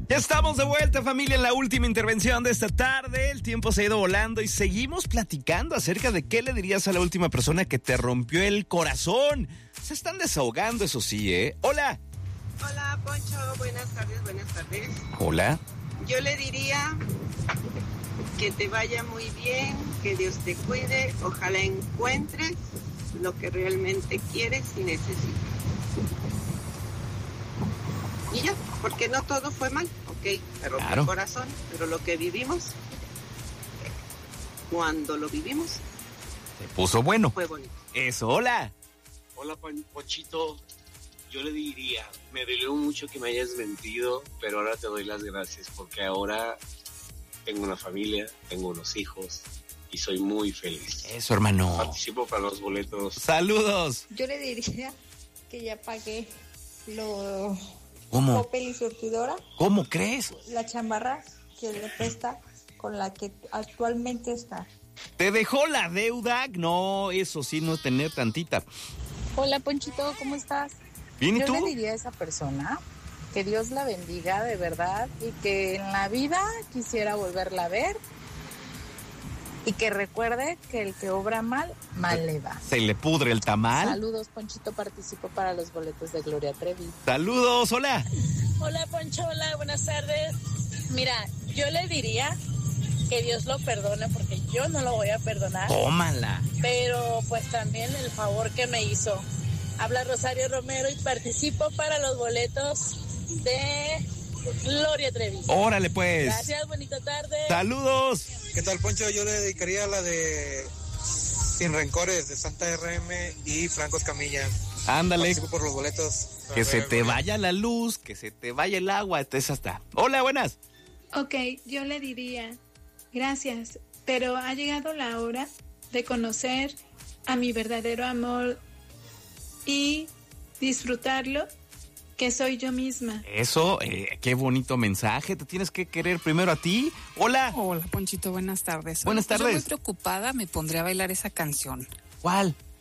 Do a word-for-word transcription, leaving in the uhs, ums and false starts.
Ya estamos de vuelta, familia, en la última intervención de esta tarde. El tiempo se ha ido volando y seguimos platicando acerca de qué le dirías a la última persona que te rompió el corazón. Se están desahogando, eso sí, ¿eh? Hola. Hola, Poncho. Buenas tardes, buenas tardes. Hola. Yo le diría que te vaya muy bien, que Dios te cuide. Ojalá encuentres lo que realmente quieres y necesitas. Y ya, porque no todo fue mal, ok, me rompió Claro. el corazón, pero lo que vivimos, cuando lo vivimos, Se puso bueno. fue bonito. Eso, hola. Hola, Ponchito. Yo le diría, me dolió mucho que me hayas mentido, pero ahora te doy las gracias porque ahora tengo una familia, tengo unos hijos y soy muy feliz. Eso, hermano. Participo para los boletos. Saludos. Yo le diría que ya pagué lo ¿Cómo? Coppel y surtidora, ¿Cómo crees? la chamarra que le presta con la que actualmente está. ¿Te dejó la deuda? No, eso sí, no tener tantita. Hola, Ponchito, ¿cómo estás? ¿Bien y Yo tú? le diría a esa persona que Dios la bendiga de verdad y que en la vida quisiera volverla a ver y que recuerde que el que obra mal, mal le va. ¿Se le pudre el tamal? Saludos, Ponchito, participo para los boletos de Gloria Trevi. Saludos, hola. Hola, Poncho, hola, buenas tardes. Mira, yo le diría que Dios lo perdone porque yo no lo voy a perdonar. Tómala. Pero pues también el favor que me hizo. Habla Rosario Romero y participo para los boletos de Gloria Trevi. Órale, pues. Gracias, bonita tarde. Saludos. ¿Qué tal, Poncho? Yo le dedicaría la de Sin Rencores de Santa R M y Franco Escamilla. Ándale. Participo por los boletos. Que se te vaya la luz, que se te vaya el agua, esa está. Hola, buenas. Ok, yo le diría, gracias, pero ha llegado la hora de conocer a mi verdadero amor y disfrutarlo, que soy yo misma. Eso, eh, qué bonito mensaje. Te tienes que querer primero a ti. Hola. Hola, Ponchito, buenas tardes. Buenas Oye, pues tardes. Yo muy preocupada me pondré a bailar esa canción. ¿Cuál?